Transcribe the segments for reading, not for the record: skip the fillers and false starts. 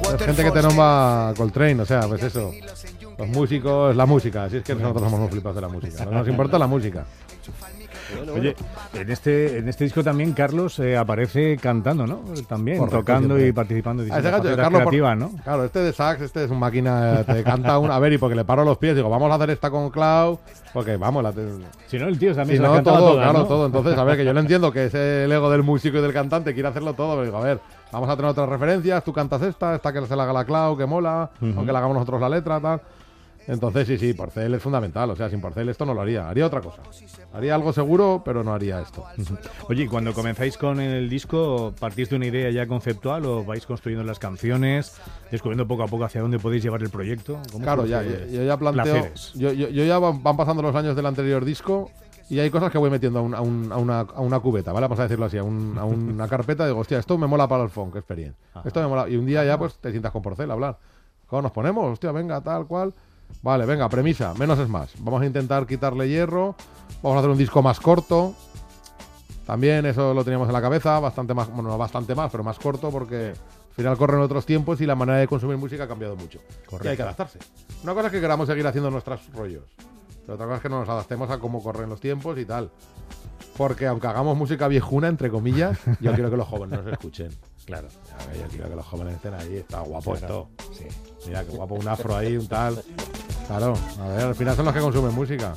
es gente que te nombra Coltrane, o sea, pues eso. Los músicos, la música, así es que nosotros somos muy flipados de la música. No nos importa la música. Oye, en este disco también Carlos aparece cantando, ¿no? También, Correcto, tocando siempre. y participando en Ese distintas gacho de facetas Carlos, creativas, ¿no? Claro, este de sax, este es un máquina, te canta una. A ver, y porque le paro los pies, digo, vamos a hacer esta con Cloud, porque vamos, Si no, el tío también si se la no, cantaba todo, todas, claro, ¿no? todo. Entonces, a ver, que yo lo entiendo que es el ego del músico y del cantante, quiere hacerlo todo, pero digo, a ver, vamos a tener otras referencias, tú cantas esta que se la haga la Cloud, que mola, aunque la hagamos nosotros la letra, tal. Entonces, sí, Porcel es fundamental, o sea, sin Porcel esto no lo haría, haría otra cosa. Haría algo seguro, pero no haría esto. Oye, ¿y cuando comenzáis con el disco, partís de una idea ya conceptual o vais construyendo las canciones, descubriendo poco a poco hacia dónde podéis llevar el proyecto? Claro, yo ya planteo, placeres? yo ya van pasando los años del anterior disco y hay cosas que voy metiendo a una cubeta, ¿vale? Vamos a decirlo así, a una carpeta, digo, hostia, esto me mola para el funk, qué experiencia. Esto me mola. Y un día ya pues te sientas con Porcel a hablar. ¿Cómo nos ponemos? Hostia, venga, tal cual. Vale, venga, premisa, menos es más. Vamos a intentar quitarle hierro, vamos a hacer un disco más corto. También eso lo teníamos en la cabeza, bastante más, bueno, no bastante más, pero más corto porque al final corren otros tiempos y la manera de consumir música ha cambiado mucho. Correcto. Y hay que adaptarse. Una cosa es que queramos seguir haciendo nuestros rollos, pero otra cosa es que nos adaptemos a cómo corren los tiempos y tal. Porque aunque hagamos música viejuna, entre comillas, yo quiero que los jóvenes nos escuchen. Claro. A ver, yo quiero que los jóvenes estén ahí, está guapo esto. Sí. Mira, qué guapo, un afro ahí, un tal. Claro, a ver, al final son los que consumen música.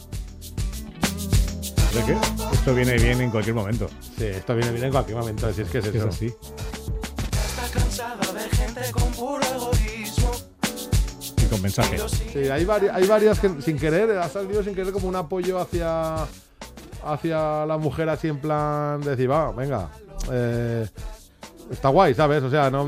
¿De qué? Esto viene bien en cualquier momento. Sí, esto viene bien en cualquier momento, si es que es Es eso. así. Está cansada de gente con puro egoísmo. Y con mensaje. Sí, hay varias que sin querer, ha salido sin querer como un apoyo hacia la mujer así en plan de decir, va, venga, está guay, ¿sabes? O sea, no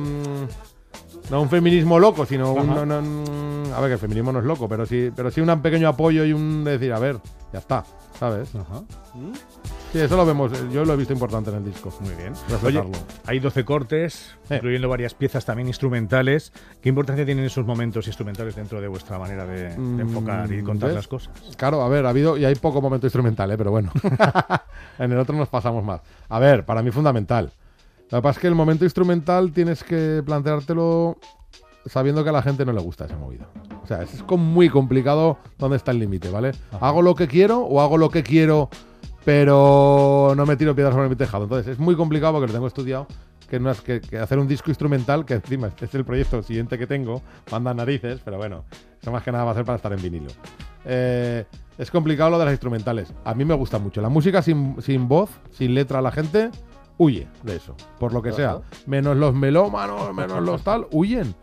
un feminismo loco, sino a ver, que el feminismo no es loco, pero sí un pequeño apoyo y un decir, a ver, ya está, ¿sabes? Ajá. Sí, eso lo vemos, yo lo he visto importante en el disco. Muy bien. Respetarlo. Oye, hay 12 cortes, incluyendo varias piezas también instrumentales. ¿Qué importancia tienen esos momentos instrumentales dentro de vuestra manera de enfocar y contar ¿ves? las cosas? Claro, a ver, ha habido y hay poco momento instrumental, pero bueno. En el otro nos pasamos más. A ver, para mí fundamental. Lo que pasa es que el momento instrumental tienes que planteártelo sabiendo que a la gente no le gusta ese movido. O sea, es como muy complicado dónde está el límite, ¿vale? Ajá. ¿Hago lo que quiero o hago lo que quiero, pero no me tiro piedras sobre mi tejado? Entonces, es muy complicado porque lo tengo estudiado, que no es que hacer un disco instrumental, que encima este es el proyecto siguiente que tengo, manda narices, pero bueno, eso más que nada va a ser para estar en vinilo. Es complicado lo de las instrumentales. A mí me gusta mucho. La música sin voz, sin letra, la gente huye de eso, por lo que sea. Menos los melómanos, menos los tal, huyen.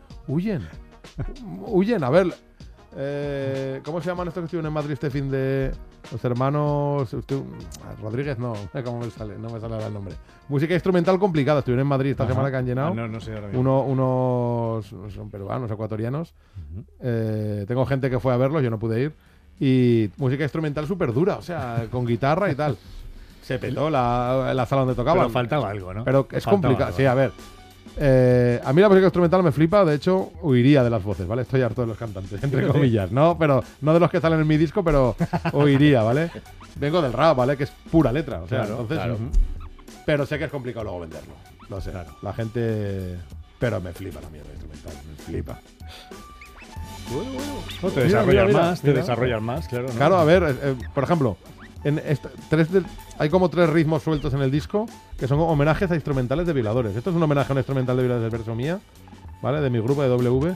A ver, ¿cómo se llaman estos que estuvieron en Madrid este fin de los hermanos Rodríguez? No, ¿cómo me sale? No me sale ahora el nombre. Música instrumental complicada, estuvieron en Madrid esta semana que han llenado. No sé ahora mismo. Unos son peruanos, ecuatorianos. Tengo gente que fue a verlos, yo no pude ir. Y música instrumental súper dura, o sea, con guitarra y tal. Se petó la sala donde tocaban. Pero faltaba algo, ¿no? Pero es Faltaba complicado. algo. Sí, a ver. A mí la música instrumental me flipa, de hecho, huiría de las voces, ¿vale? Estoy harto de los cantantes, entre comillas, ¿no? Pero no de los que salen en mi disco, pero huiría, ¿vale? Vengo del rap, ¿vale? Que es pura letra, o sea, Claro, entonces. claro. Pero sé que es complicado luego venderlo. Lo sé. Claro. La gente. Pero me flipa la mierda instrumental, me flipa. No, te Mira, desarrollas mira, más, mira. te desarrollas más, claro. ¿no? Claro, a ver, por ejemplo, hay como 3 ritmos sueltos en el disco que son homenajes a instrumentales de violadores. Esto es un homenaje a un instrumental de violadores del verso mía, ¿vale? De mi grupo de W.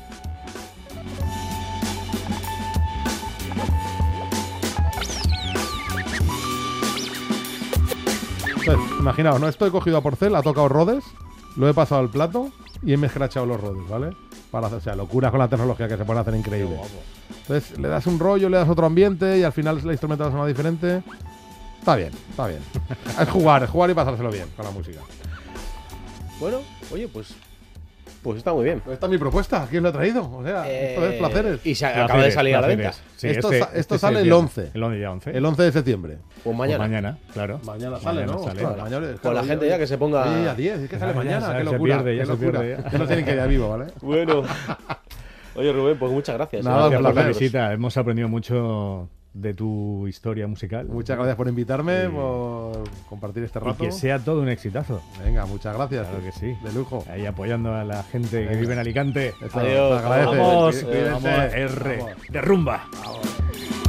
Entonces, imaginaos, ¿no? Esto he cogido a Porcel, ha tocado Rhodes, lo he pasado al plato y he escrachado los Rhodes, ¿vale? Para hacer, o sea, locuras con la tecnología que se pueden hacer increíble. Entonces, le das un rollo, le das otro ambiente y al final la instrumental suena diferente. Está bien, está bien. Es jugar y pasárselo bien con la música. Bueno, oye, pues está muy bien. Esta es mi propuesta, ¿quién lo ha traído? O sea, esto es placeres. Y se acaba de salir a la venta. Sí, Esto es sale el viernes. 11. El 11 ya 11. El 11 de septiembre. Pues Pues mañana. mañana, claro. Mañana sale, ¿no? sale. Ostras, mañana, Pues la gente ya que se ponga. Sí, a 10, es que sale Ya, mañana, ya qué se locura. pierde, ya qué se locura. pierde. Yo no sé ni qué día vivo, ¿vale? Bueno. Oye, Rubén, pues muchas gracias. Nada, Gracias un por la placer. visita. Hemos aprendido mucho de tu historia musical. Muchas gracias por invitarme, Sí. por compartir este Y rato. que sea todo un exitazo. Venga, muchas gracias. Claro que sí. De lujo. Ahí apoyando a la gente que Venga. vive en Alicante. Eso, Adiós. se agradece. Vamos, Cuídense. vamos, R, Vamos. de rumba. Vamos.